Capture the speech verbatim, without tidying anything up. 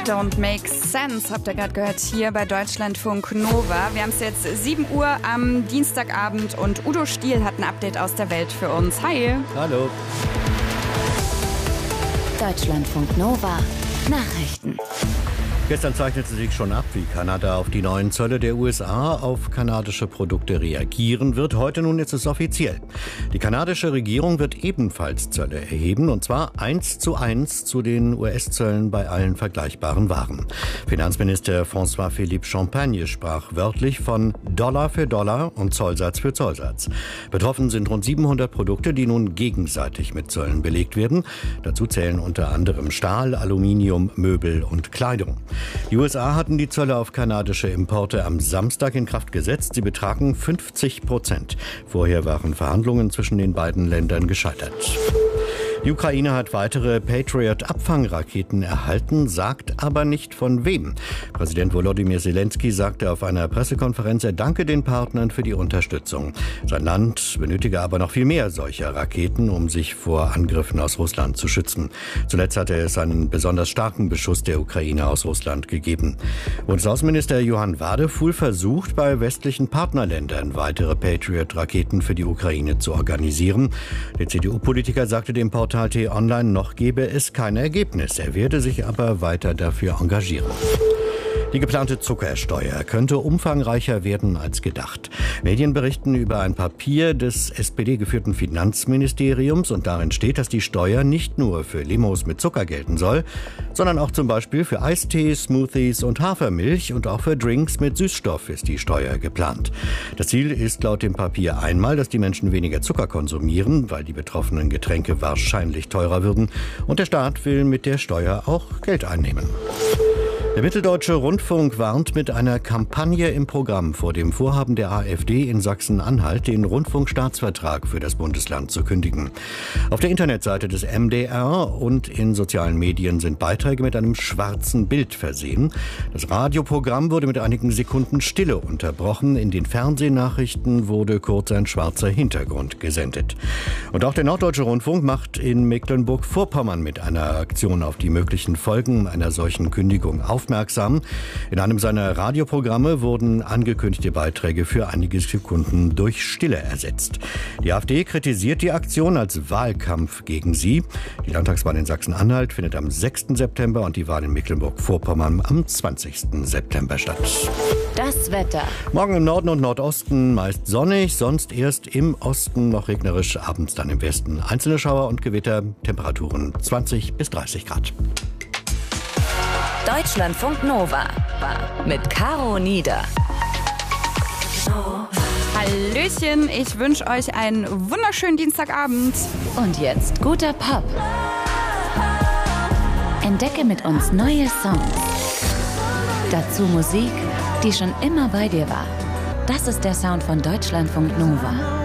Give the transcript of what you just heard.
Don't Make Sense, habt ihr gerade gehört, hier bei Deutschlandfunk Nova. Wir haben es jetzt sieben Uhr am Dienstagabend und Udo Stiel hat ein Update aus der Welt für uns. Hi. Hallo. Deutschlandfunk Nova. Nachrichten. Gestern zeichnete sich schon ab, wie Kanada auf die neuen Zölle der U S A auf kanadische Produkte reagieren wird. Heute nun ist es offiziell. Die kanadische Regierung wird ebenfalls Zölle erheben, und zwar eins zu eins zu den U S-Zöllen bei allen vergleichbaren Waren. Finanzminister François-Philippe Champagne sprach wörtlich von Dollar für Dollar und Zollsatz für Zollsatz. Betroffen sind rund siebenhundert Produkte, die nun gegenseitig mit Zöllen belegt werden. Dazu zählen unter anderem Stahl, Aluminium, Möbel und Kleidung. Die U S A hatten die Zölle auf kanadische Importe am Samstag in Kraft gesetzt. Sie betragen fünfzig Prozent. Vorher waren Verhandlungen zwischen den beiden Ländern gescheitert. Die Ukraine hat weitere Patriot-Abfangraketen erhalten, sagt aber nicht von wem. Präsident Volodymyr Zelensky sagte auf einer Pressekonferenz, er danke den Partnern für die Unterstützung. Sein Land benötige aber noch viel mehr solcher Raketen, um sich vor Angriffen aus Russland zu schützen. Zuletzt hatte es einen besonders starken Beschuss der Ukraine aus Russland gegeben. Bundesaußenminister Johann Wadefuhl versucht, bei westlichen Partnerländern weitere Patriot-Raketen für die Ukraine zu organisieren. Der C D U-Politiker sagte dem Portal T-Online, noch gebe es kein Ergebnis. Er werde sich aber weiter dafür engagieren. Die geplante Zuckersteuer könnte umfangreicher werden als gedacht. Medien berichten über ein Papier des S P D-geführten Finanzministeriums und darin steht, dass die Steuer nicht nur für Limos mit Zucker gelten soll, sondern auch zum Beispiel für Eistee, Smoothies und Hafermilch und auch für Drinks mit Süßstoff ist die Steuer geplant. Das Ziel ist laut dem Papier einmal, dass die Menschen weniger Zucker konsumieren, weil die betroffenen Getränke wahrscheinlich teurer würden, und der Staat will mit der Steuer auch Geld einnehmen. Der Mitteldeutsche Rundfunk warnt mit einer Kampagne im Programm vor dem Vorhaben der AfD in Sachsen-Anhalt, den Rundfunkstaatsvertrag für das Bundesland zu kündigen. Auf der Internetseite des M D R und in sozialen Medien sind Beiträge mit einem schwarzen Bild versehen. Das Radioprogramm wurde mit einigen Sekunden Stille unterbrochen. In den Fernsehnachrichten wurde kurz ein schwarzer Hintergrund gesendet. Und auch der Norddeutsche Rundfunk macht in Mecklenburg-Vorpommern mit einer Aktion auf die möglichen Folgen einer solchen Kündigung auf. Aufmerksam. In einem seiner Radioprogramme wurden angekündigte Beiträge für einige Sekunden durch Stille ersetzt. Die AfD kritisiert die Aktion als Wahlkampf gegen sie. Die Landtagswahl in Sachsen-Anhalt findet am sechsten September und die Wahl in Mecklenburg-Vorpommern am zwanzigsten September statt. Das Wetter. Morgen im Norden und Nordosten meist sonnig, sonst erst im Osten noch regnerisch, abends dann im Westen einzelne Schauer und Gewitter, Temperaturen zwanzig bis dreißig Grad. Deutschlandfunk Nova mit Caro Nieder. Hallöchen, ich wünsche euch einen wunderschönen Dienstagabend. Und jetzt guter Pop. Entdecke mit uns neue Songs. Dazu Musik, die schon immer bei dir war. Das ist der Sound von Deutschlandfunk Nova.